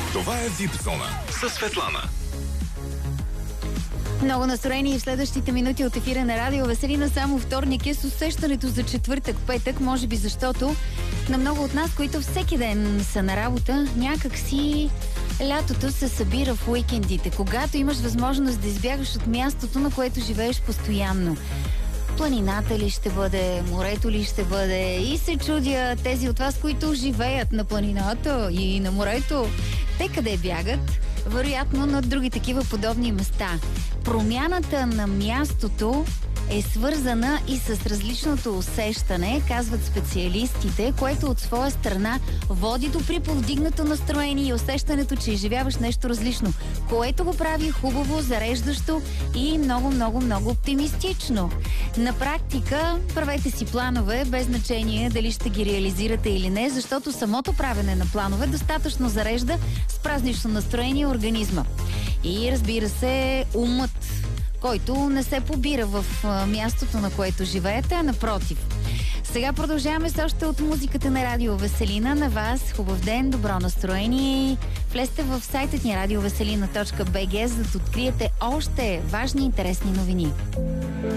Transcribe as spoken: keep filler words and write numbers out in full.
Това е Вип зона със Светлана. Много настроение в следващите минути от ефира на Радио Веселина. Само вторник е с усещането за четвъртък, петък, може би защото на много от нас, които всеки ден са на работа, някак си лятото се събира в уикендите, когато имаш възможност да избягаш от мястото, на което живееш постоянно. Планината ли ще бъде, морето ли ще бъде, и се чудя тези от вас, които живеят на планината и на морето, те къде бягат? Вероятно на други такива подобни места. Промяната на мястото е свързана и с различното усещане, казват специалистите, което от своя страна води до приповдигнато настроение и усещането, че изживяваш нещо различно, което го прави хубаво, зареждащо и много, много, много оптимистично. На практика правете си планове, без значение дали ще ги реализирате или не, защото самото правене на планове достатъчно зарежда с празнично настроение организма. И разбира се, умът, който не се побира в а, мястото, на което живеете, а напротив. Сега продължаваме с още от музиката на Радио Веселина. На вас хубав ден, добро настроение. Влезте в сайтът ни радио веселина точка би джи, за да откриете още важни и интересни новини.